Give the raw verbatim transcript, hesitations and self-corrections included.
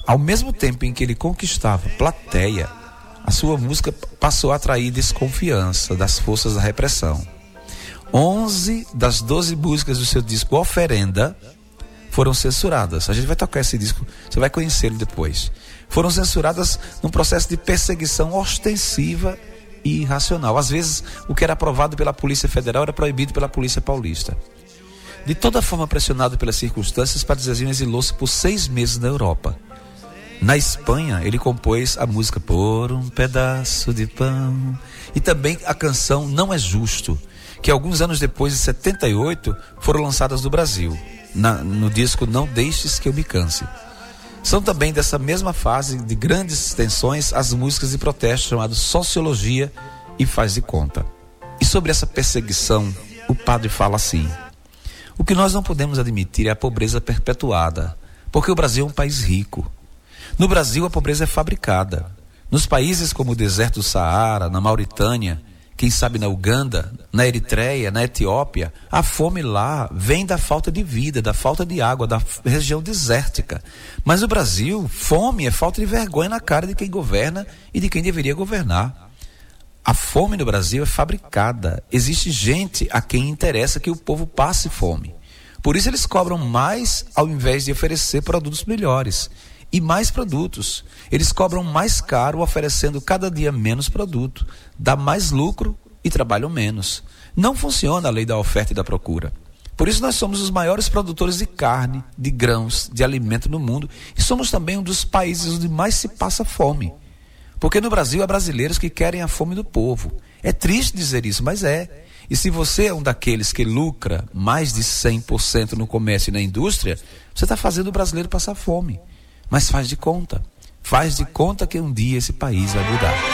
Ao mesmo tempo em que ele conquistava plateia, a sua música passou a atrair desconfiança das forças da repressão. onze das doze músicas do seu disco Oferenda foram censuradas. A gente vai tocar esse disco, você vai conhecê-lo depois. Foram censuradas num processo de perseguição ostensiva e irracional. Às vezes, o que era aprovado pela Polícia Federal era proibido pela Polícia Paulista. De toda forma, pressionado pelas circunstâncias, Padre exilou-se por seis meses na Europa. Na Espanha, ele compôs a música Por um Pedaço de Pão e também a canção Não é Justo, que alguns anos depois, em setenta e oito, foram lançadas no Brasil, na, no disco Não Deixes Que Eu Me Canse. São também dessa mesma fase de grandes tensões as músicas de protesto chamadas Sociologia e Faz de Conta. E sobre essa perseguição, o padre fala assim: o que nós não podemos admitir é a pobreza perpetuada, porque o Brasil é um país rico. No Brasil, a pobreza é fabricada. Nos países como o deserto do Saara, na Mauritânia, quem sabe na Uganda, na Eritreia, na Etiópia, a fome lá vem da falta de vida, da falta de água, da região desértica. Mas no Brasil, fome é falta de vergonha na cara de quem governa e de quem deveria governar. A fome no Brasil é fabricada. Existe gente a quem interessa que o povo passe fome. Por isso eles cobram mais ao invés de oferecer produtos melhores. E mais produtos. Eles cobram mais caro, oferecendo cada dia menos produto. Dá mais lucro e trabalham menos. Não funciona a lei da oferta e da procura. Por isso nós somos os maiores produtores de carne, de grãos, de alimento no mundo. E somos também um dos países onde mais se passa fome. Porque no Brasil há brasileiros que querem a fome do povo. É triste dizer isso, mas é. E se você é um daqueles que lucra mais de cem por cento no comércio e na indústria, você está fazendo o brasileiro passar fome. Mas faz de conta, faz de conta que um dia esse país vai mudar.